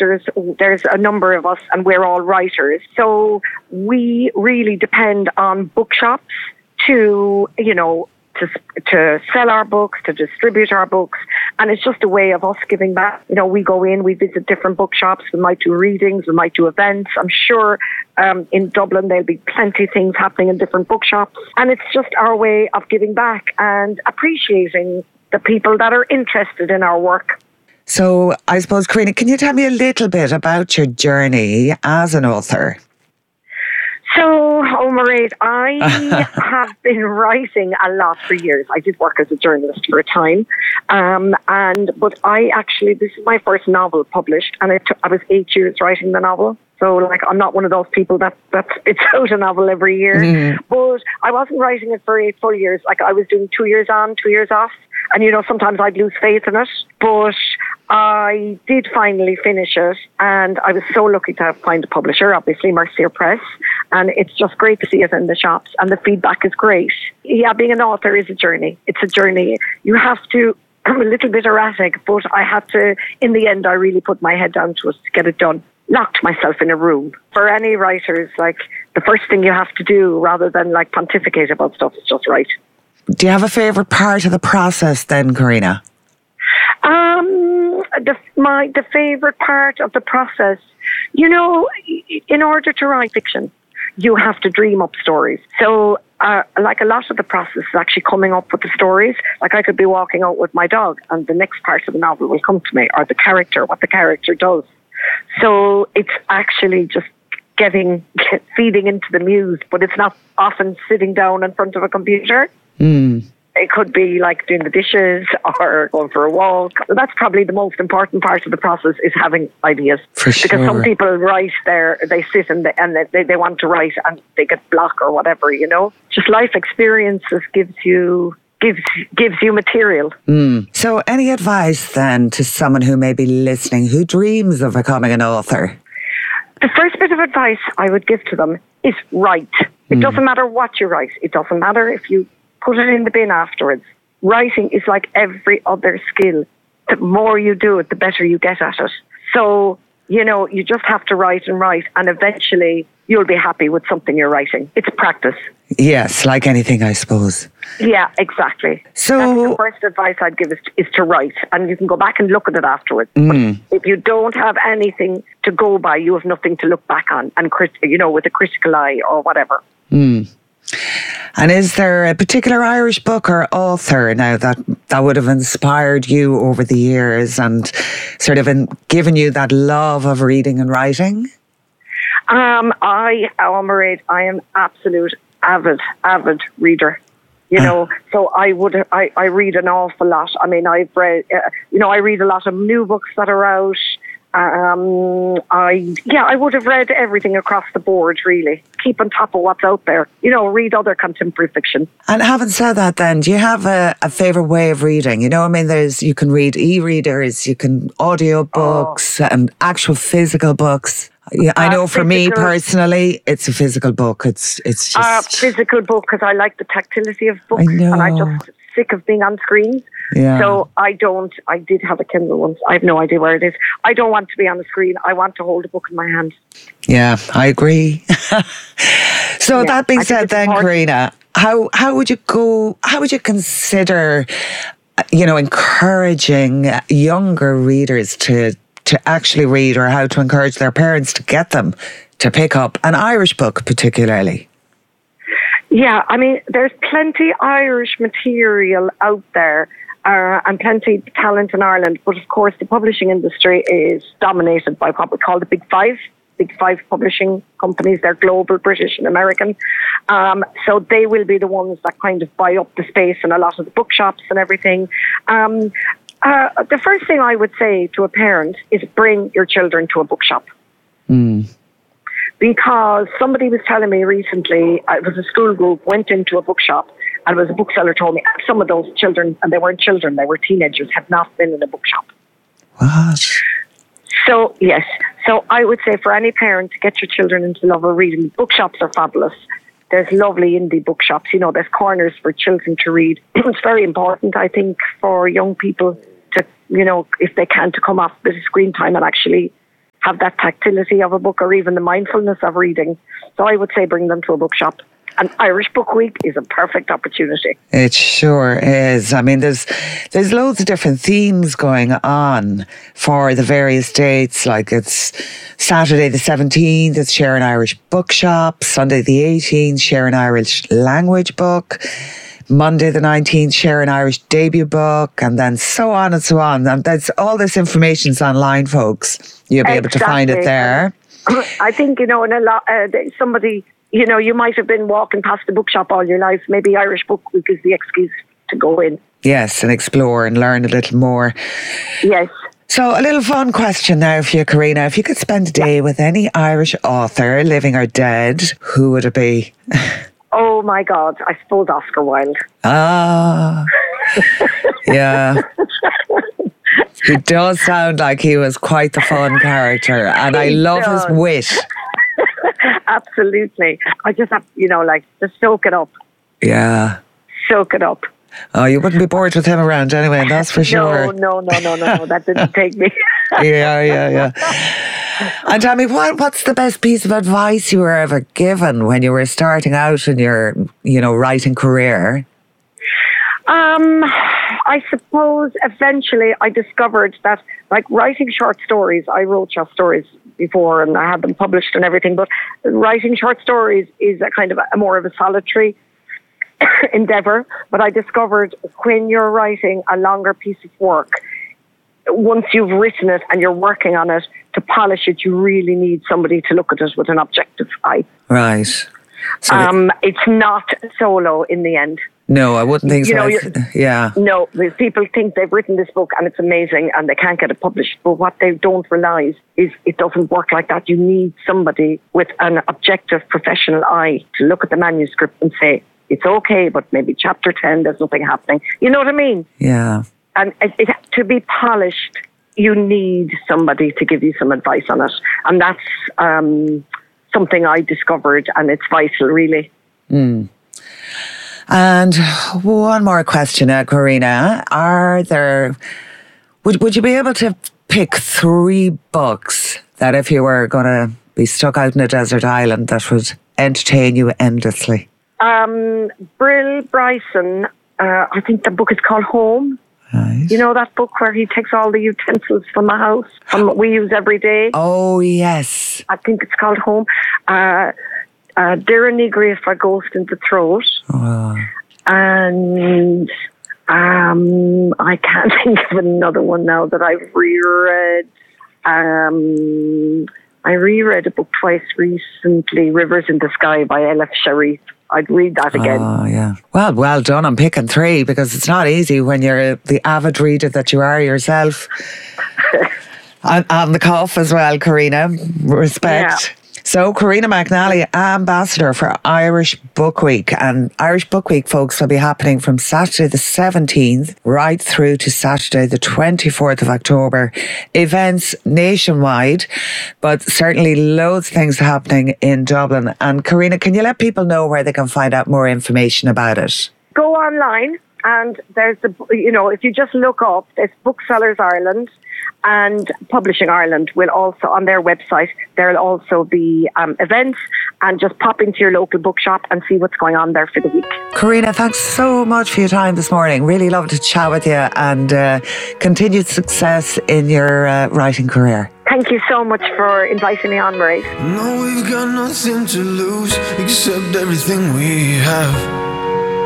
there's a number of us, and we're all writers. So we really depend on bookshops to sell our books, to distribute our books. And it's just a way of us giving back. We go in, we visit different bookshops, we might do readings, we might do events. I'm sure in Dublin there'll be plenty of things happening in different bookshops. And it's just our way of giving back and appreciating the people that are interested in our work. So I suppose, Karina, can you tell me a little bit about your journey as an author? So, Mairead, I have been writing a lot for years. I did work as a journalist for a time, but this is my first novel published, and I was 8 years writing the novel. So, I'm not one of those people that spits out a novel every year. Mm. But I wasn't writing it for 8 full years. I was doing 2 years on, 2 years off. And, sometimes I'd lose faith in it. But I did finally finish it. And I was so lucky to find a publisher, obviously, Mercier Press. And it's just great to see it in the shops. And the feedback is great. Yeah, being an author is a journey. It's a journey. You have to... I'm a little bit erratic, but I had to... In the end, I really put my head down to it to get it done. Locked myself in a room. For any writers, the first thing you have to do, rather than pontificate about stuff, is just write. Do you have a favourite part of the process then, Karina? The favourite part of the process, in order to write fiction, you have to dream up stories. So, a lot of the process is actually coming up with the stories. I could be walking out with my dog, and the next part of the novel will come to me, or what the character does. So it's actually just feeding into the muse, but it's not often sitting down in front of a computer. Mm. It could be doing the dishes or going for a walk. That's probably the most important part of the process, is having ideas. For sure. Because some people write they sit and they want to write and they get blocked or whatever, Just life experiences gives you material. Mm. So any advice then to someone who may be listening who dreams of becoming an author? The first bit of advice I would give to them is write. It doesn't matter what you write. It doesn't matter if you put it in the bin afterwards. Writing is like every other skill. The more you do it, the better you get at it. So, you just have to write, and eventually you'll be happy with something you're writing. It's practice. Yes, like anything, I suppose. Yeah, exactly. So that's the first advice I'd give is to write, and you can go back and look at it afterwards. But if you don't have anything to go by, you have nothing to look back on, and with a critical eye or whatever. Mm. And is there a particular Irish book or author now that would have inspired you over the years and sort of given you that love of reading and writing? Mairead, I am absolute avid reader. So I read an awful lot. I mean, I've read, I read a lot of new books that are out. I would have read everything across the board, really. Keep on top of what's out there. Read other contemporary fiction. And having said that then, do you have a favourite way of reading? You can read e-readers, you can audio books and actual physical books. Yeah, I know for me personally, it's a physical book. It's just... physical book, because I like the tactility of books. I know. And I'm just sick of being on screens. Yeah. So I did have a Kindle once. I have no idea where it is. I don't want to be on the screen. I want to hold a book in my hand. Yeah, I agree. So that being said then, Karina, how would you consider, encouraging younger readers to actually read, or how to encourage their parents to get them to pick up an Irish book particularly? Yeah, I mean, there's plenty Irish material out there and plenty of talent in Ireland. But of course, the publishing industry is dominated by what we call the Big Five publishing companies. They're global, British and American. So they will be the ones that kind of buy up the space in a lot of the bookshops and everything. The first thing I would say to a parent is bring your children to a bookshop. Mm. Because somebody was telling me recently, it was a school group, went into a bookshop, and it was a bookseller told me some of those children, and they weren't children, they were teenagers, had not been in a bookshop. What? So, yes. So I would say for any parent to get your children into love of reading, bookshops are fabulous. There's lovely indie bookshops. There's corners for children to read. It's very important, I think, for young people to, if they can, to come off a bit of screen time and actually have that tactility of a book or even the mindfulness of reading. So I would say bring them to a bookshop. And Irish Book Week is a perfect opportunity. It sure is. I mean, there's loads of different themes going on for the various dates. Like it's Saturday the 17th, it's Share an Irish Bookshop. Sunday the 18th, Share an Irish Language Book. Monday the 19th, Share an Irish Debut Book, and then so on and so on. And that's all this information's online, folks. You'll be able to find it there. I think, in a lot, somebody, you might have been walking past the bookshop all your life. Maybe Irish Book Week is the excuse to go in. Yes, and explore and learn a little more. Yes. So a little fun question now for you, Karina. If you could spend a day with any Irish author, living or dead, who would it be? Oh my God, I suppose Oscar Wilde. Ah, yeah. He does sound like he was quite the fun character, and I love his wit. Absolutely. I just have, just soak it up. Yeah. Soak it up. Oh, you wouldn't be bored with him around anyway, that's for sure. No, that didn't take me. Yeah. And tell me, what's the best piece of advice you were ever given when you were starting out in your, writing career? I suppose eventually I discovered that, like, writing short stories, I wrote short stories before and I had them published and everything, but writing short stories is a kind of a more of a solitary endeavour. But I discovered when you're writing a longer piece of work, once you've written it and you're working on it, to polish it, you really need somebody to look at it with an objective eye. Right. So it's not solo in the end. No, I wouldn't think so. Yeah. No, people think they've written this book and it's amazing and they can't get it published. But what they don't realise is it doesn't work like that. You need somebody with an objective professional eye to look at the manuscript and say, it's okay, but maybe chapter 10, there's nothing happening. You know what I mean? Yeah. And to be polished, you need somebody to give you some advice on it. And that's something I discovered, and it's vital, really. Mm. And one more question, Karina. Would you be able to pick 3 books that if you were going to be stuck out in a desert island that would entertain you endlessly? Brill Bryson, I think the book is called Home. Nice. You know that book where he takes all the utensils from the house we use every day? Oh, yes. I think it's called Home. Deireadh Ní for Ghost in the Throat. Oh. And I can't think of another one now that I've reread. I reread a book twice recently, Rivers in the Sky by Elif Sharif. I'd read that again. Oh, yeah. Well done on picking 3, because it's not easy when you're the avid reader that you are yourself. On the cuff as well, Karina. Respect. Yeah. So, Karina McNally, Ambassador for Irish Book Week. And Irish Book Week, folks, will be happening from Saturday the 17th right through to Saturday the 24th of October. Events nationwide, but certainly loads of things happening in Dublin. And Karina, can you let people know where they can find out more information about it? Go online and there's if you just look up, there's Booksellers Ireland. And Publishing Ireland will also, on their website, there'll also be events, and just pop into your local bookshop and see what's going on there for the week. Karina, thanks so much for your time this morning. Really loved to chat with you, and continued success in your writing career. Thank you so much for inviting me on, Mairead. No, we've got nothing to lose except everything we have.